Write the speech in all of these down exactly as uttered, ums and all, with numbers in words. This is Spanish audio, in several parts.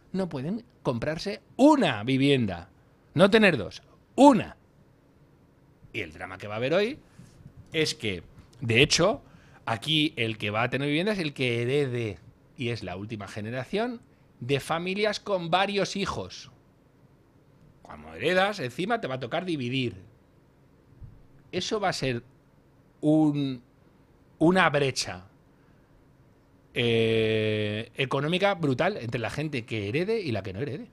no pueden comprarse una vivienda. No tener dos, una. Y el drama que va a haber hoy es que, de hecho, aquí el que va a tener vivienda es el que herede, y es la última generación de familias con varios hijos. Cuando heredas, encima te va a tocar dividir. Eso va a ser un, una brecha eh, económica brutal entre la gente que herede y la que no herede.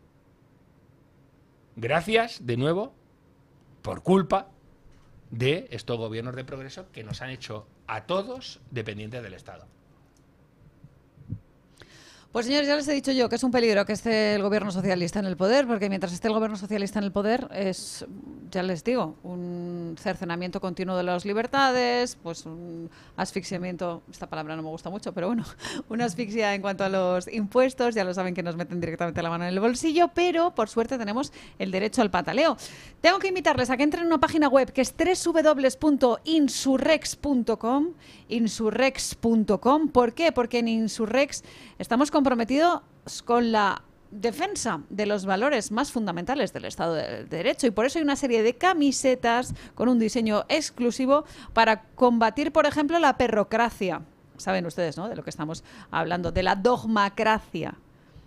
Gracias, de nuevo, por culpa de estos gobiernos de progreso que nos han hecho a todos dependientes del Estado. Pues señores, ya les he dicho yo que es un peligro que esté el gobierno socialista en el poder, porque mientras esté el gobierno socialista en el poder es, ya les digo, un cercenamiento continuo de las libertades, pues un asfixiamiento, esta palabra no me gusta mucho, pero bueno, una asfixia en cuanto a los impuestos, ya lo saben que nos meten directamente la mano en el bolsillo, pero por suerte tenemos el derecho al pataleo. Tengo que invitarles a que entren en una página web que es doble u doble u doble u punto insurrex punto com, insurrex punto com. ¿Por qué? Porque en Insurrex estamos comprometidos con la defensa de los valores más fundamentales del Estado de Derecho, y por eso hay una serie de camisetas con un diseño exclusivo para combatir, por ejemplo, la perrocracia. Saben ustedes, ¿no?, de lo que estamos hablando, de la dogmacracia.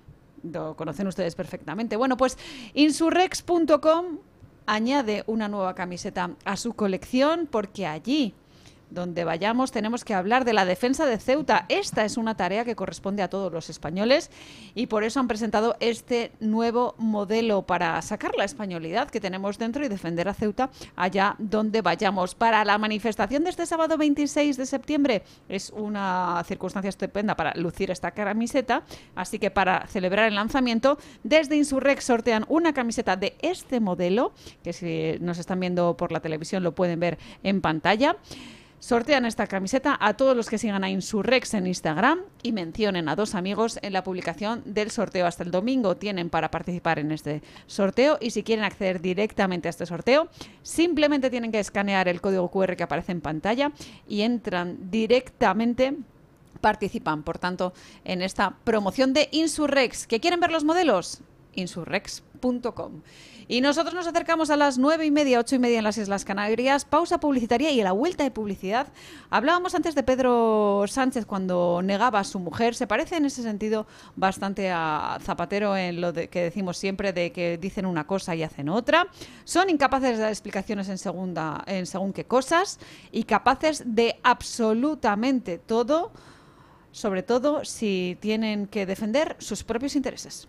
Lo conocen ustedes perfectamente. Bueno, pues insurrex punto com añade una nueva camiseta a su colección, porque allí donde vayamos tenemos que hablar de la defensa de Ceuta. Esta es una tarea que corresponde a todos los españoles, y por eso han presentado este nuevo modelo para sacar la españolidad que tenemos dentro y defender a Ceuta allá donde vayamos. Para la manifestación de este sábado veintiséis de septiembre es una circunstancia estupenda para lucir esta camiseta, así que para celebrar el lanzamiento, desde Insurrex sortean una camiseta de este modelo, que si nos están viendo por la televisión lo pueden ver en pantalla. Sortean esta camiseta a todos los que sigan a Insurrex en Instagram y mencionen a dos amigos en la publicación del sorteo. Hasta el domingo tienen para participar en este sorteo, y si quieren acceder directamente a este sorteo, simplemente tienen que escanear el código cu erre que aparece en pantalla y entran directamente, participan, por tanto, en esta promoción de Insurrex. ¿Que quieren ver los modelos? insurrex punto com. Y nosotros nos acercamos a las nueve y media, ocho y media en las Islas Canarias. Pausa publicitaria, y a la vuelta de publicidad hablábamos antes de Pedro Sánchez cuando negaba a su mujer. Se parece en ese sentido bastante a Zapatero en lo de, que decimos siempre, de que dicen una cosa y hacen otra. Son incapaces de dar explicaciones en, segunda, en según qué cosas, y capaces de absolutamente todo, sobre todo si tienen que defender sus propios intereses.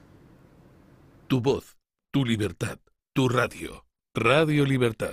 Tu voz, tu libertad, tu radio. Radio Libertad.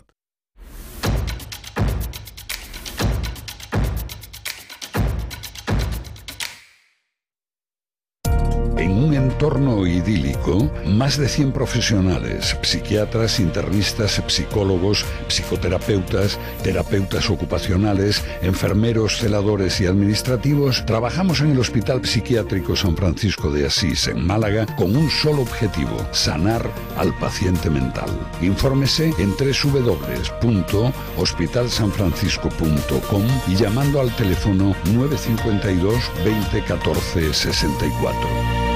En un entorno idílico, más de cien profesionales, psiquiatras, internistas, psicólogos, psicoterapeutas, terapeutas ocupacionales, enfermeros, celadores y administrativos, trabajamos en el Hospital Psiquiátrico San Francisco de Asís, en Málaga, con un solo objetivo: sanar al paciente mental. Infórmese en doble u doble u doble u punto hospital san francisco punto com y llamando al teléfono nueve cinco dos, veinte, catorce, sesenta y cuatro.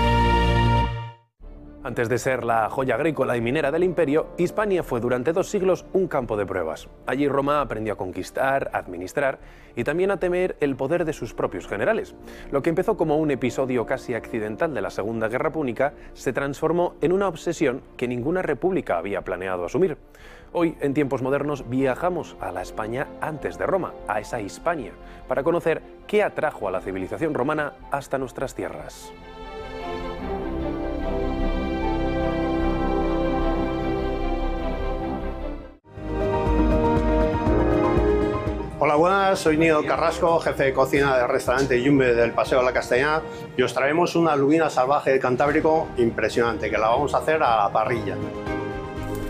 Antes de ser la joya agrícola y minera del imperio, Hispania fue durante dos siglos un campo de pruebas. Allí Roma aprendió a conquistar, a administrar y también a temer el poder de sus propios generales. Lo que empezó como un episodio casi accidental de la Segunda Guerra Púnica se transformó en una obsesión que ninguna república había planeado asumir. Hoy, en tiempos modernos, viajamos a la España antes de Roma, a esa Hispania, para conocer qué atrajo a la civilización romana hasta nuestras tierras. Hola, buenas, soy Nino Carrasco, jefe de cocina del restaurante Yumbe del Paseo de la Castellana, y os traemos una lubina salvaje del Cantábrico impresionante, que la vamos a hacer a la parrilla.